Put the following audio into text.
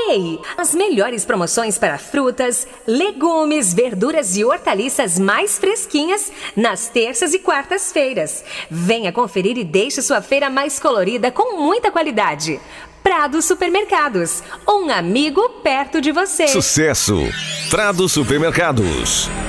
Ei, as melhores promoções para frutas, legumes, verduras e hortaliças mais fresquinhas nas terças e quartas-feiras. Venha conferir e deixe sua feira mais colorida com muita qualidade. Prado Supermercados, um amigo perto de você. Sucesso! Prado Supermercados.